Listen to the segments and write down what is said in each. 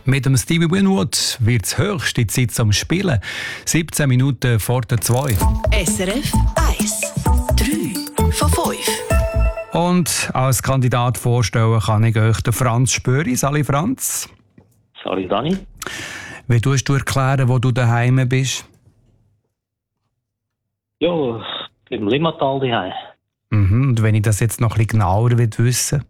Mit dem Stevie Winwood wird es höchste Zeit zum Spielen. 17 Minuten vor der 2. SRF 1. 3 von 5. Und als Kandidat vorstellen kann ich euch den Franz Spöri. Sali Franz. Sali Dani. Wie tust du erklären, wo du daheim bist? Ja, im Limmatal daheim. Und wenn ich das jetzt noch ein bisschen genauer wissen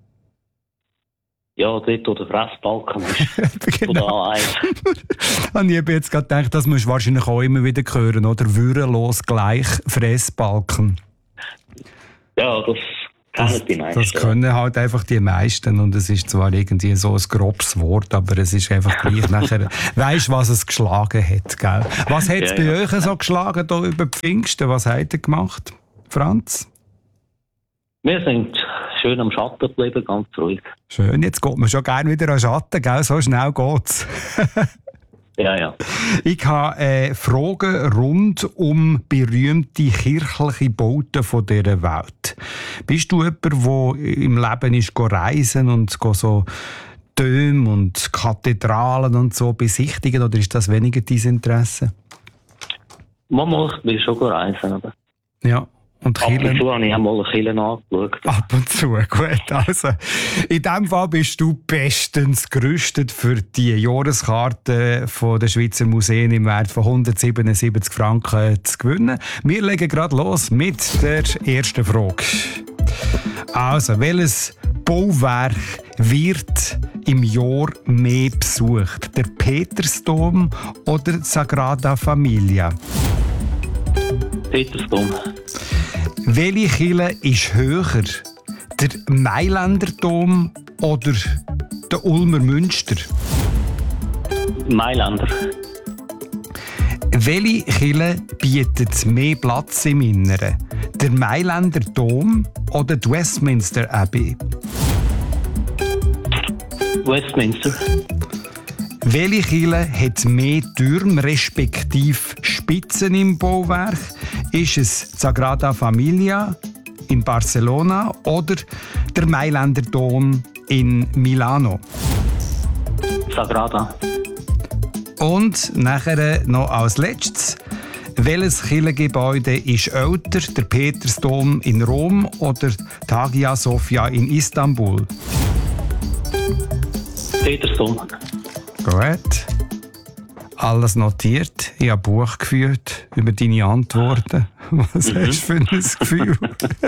Ja, dort, wo der Fressbalken ist. genau. Und ich habe jetzt gerade gedacht, das musst du wahrscheinlich auch immer wieder hören, oder? Würdelos gleich Fressbalken. Ja, das kennen die meisten. Das können halt einfach die meisten. Und es ist zwar irgendwie so ein grobes Wort, aber es ist einfach gleich nachher. Weisst du, was es geschlagen hat, gell? Was hat es bei euch so geschlagen hier über Pfingsten? Was habt ihr gemacht, Franz? Wir sind schön am Schatten geblieben, ganz ruhig. Schön, jetzt geht man schon gerne wieder an Schatten, gell? So schnell geht's. Ja. Ich habe Fragen rund um berühmte kirchliche Bauten von dieser Welt. Bist du jemand, der im Leben ist reisen und so Türme und Kathedralen und so besichtigen, oder ist das weniger dein Interesse? Manchmal will ich schon reisen, aber... Ja. Und ab und zu habe ich einmal eine Kirche angeschaut. Ab und zu, gut. Also, in diesem Fall bist du bestens gerüstet für die Jahreskarte von der Schweizer Museen im Wert von 177 Franken zu gewinnen. Wir legen gerade los mit der ersten Frage. Also, welches Bauwerk wird im Jahr mehr besucht? Der Petersdom oder die Sagrada Familia? Petersdom. Welche Kirche ist höher? Der Mailänder Dom oder der Ulmer Münster? Mailänder. Welche Kirche bietet mehr Platz im Inneren? Der Mailänder Dom oder die Westminster Abbey? Westminster. Welche Kirche hat mehr Türme respektive Spitzen im Bauwerk? Ist es die Sagrada Familia in Barcelona oder der Mailänder Dom in Milano? Sagrada. Und nachher noch als letztes, welches Kirchengebäude ist älter, der Petersdom in Rom oder die Hagia Sophia in Istanbul? Petersdom. Gut. Alles notiert. Ich habe ein Buch geführt über deine Antworten. Was hast du für ein Gefühl?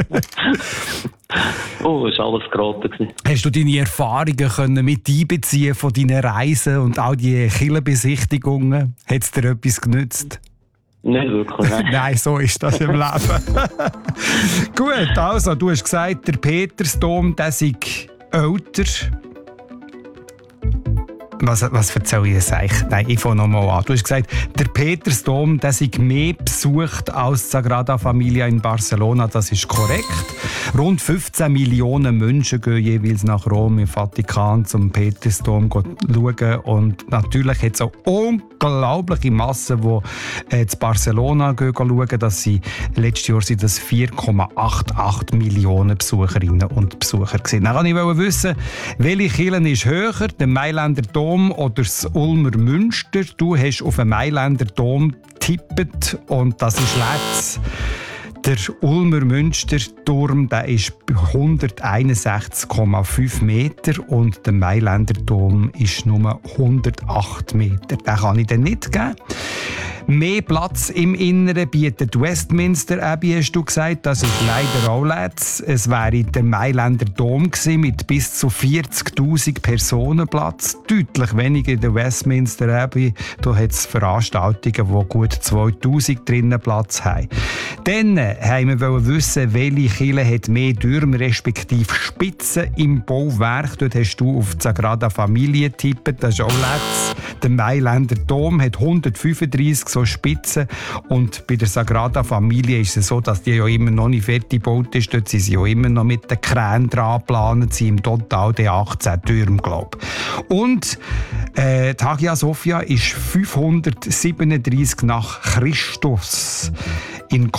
Es war alles geraten. Hast du deine Erfahrungen können mit einbeziehen von deinen Reisen und all die Kirchenbesichtigungen? Hat es dir etwas genützt? Nicht wirklich, nein. Nein, so ist das im Leben. Gut, also du hast gesagt, der Petersdom, der sei älter. Was erzähle ich jetzt eigentlich? Nein, ich fange nochmal an. Du hast gesagt, der Petersdom, der sei mehr besucht als die Sagrada Familia in Barcelona. Das ist korrekt. Rund 15 Millionen Menschen gehen jeweils nach Rom im Vatikan zum Petersdom schauen. Und natürlich hat es auch unglaubliche Massen, die zu Barcelona schauen. Letztes Jahr sind das 4,88 Millionen Besucherinnen und Besucher gewesen. Dann wollte ich wissen, welche Kirche ist höher, der Mailänder Dom oder das Ulmer Münster? Du hast auf den Mailänder Dom getippt und das ist letztes. Der Ulmer Münsterturm, der ist 161,5 Meter und der Mailänder Dom ist nur 108 Meter. Den kann ich dir nicht geben. Mehr Platz im Inneren bietet Westminster Abbey, hast du gesagt. Das ist leider auch letzt. Es wäre der Mailänder Dom gewesen, mit bis zu 40'000 Personen Platz. Deutlich weniger in der Westminster Abbey. Da hat es Veranstaltungen, die gut 2'000 drinnen Platz haben. Dann wollten wir wissen, welche Kirche hat mehr Türme respektive Spitzen im Bauwerk. Dort hast du auf die Sagrada Familia getippt. Das ist auch letzt. Der Mailänder Dom hat 135 so Spitzen. Und bei der Sagrada Familia ist es so, dass die ja immer noch nicht fertig gebaut ist. Dort sind sie ja immer noch mit den Kränen dran geplant. Sie im Total 18 Türme, glaube ich. Und die Hagia Sophia ist 537 nach Christus in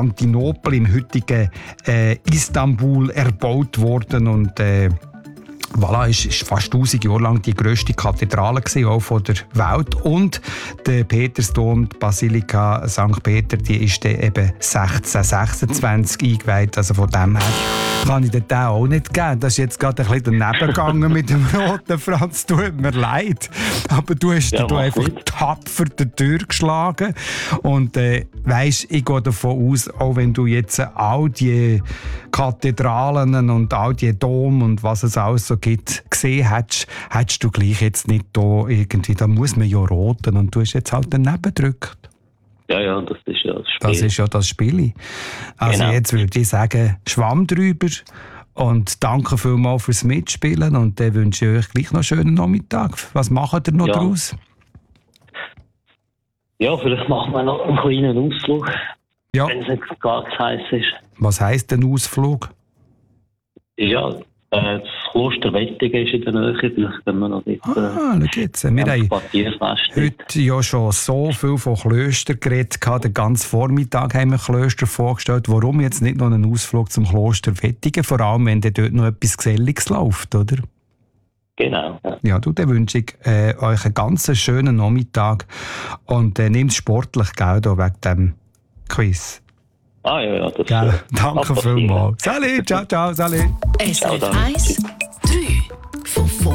Konstantinopel, im heutigen Istanbul, erbaut worden. Und Voilà, ist fast 1000 Jahre lang die grösste Kathedrale gewesen, auch von der Welt. Und der Petersdom, die Basilika St. Peter, die ist dann eben 1626 eingeweiht. Also von dem her kann ich den auch nicht geben. Das ist jetzt gerade ein bisschen daneben gegangen mit dem roten Franz. Tut mir leid. Aber du hast dir einfach tapfer die Tür geschlagen. Und weisst, ich gehe davon aus, auch wenn du jetzt all die Kathedralen und all die Dom und was es alles so gibt, gesehen hättest du gleich jetzt nicht da irgendwie, da muss man ja roten und du hast jetzt halt daneben gedrückt. Ja, das ist ja das Spiel. Das ist ja das Spiel. Also genau. Jetzt würde ich sagen, Schwamm drüber und danke vielmals fürs Mitspielen und dann wünsche ich euch gleich noch einen schönen Nachmittag. Was macht ihr noch draus? Ja, vielleicht machen wir noch einen kleinen Ausflug, wenn es nicht gar zu heiß ist. Was heisst denn Ausflug? Ja, das Kloster Wettigen ist in der Nähe, vielleicht können wir noch dort schau jetzt. Wir haben heute ja schon so viel von Klöstern geredet. Den ganzen Vormittag haben wir Klöster vorgestellt. Warum jetzt nicht noch einen Ausflug zum Kloster Wettigen? Vor allem, wenn dort noch etwas Geselliges läuft, oder? Genau. Ja, dann wünsche ich euch einen ganz schönen Nachmittag und nehmt es sportlich, gell, da wegen dem Quiz. Ja, das gell? Danke vielmals. Salut, ciao, salut. SRF 1, 3 von 5.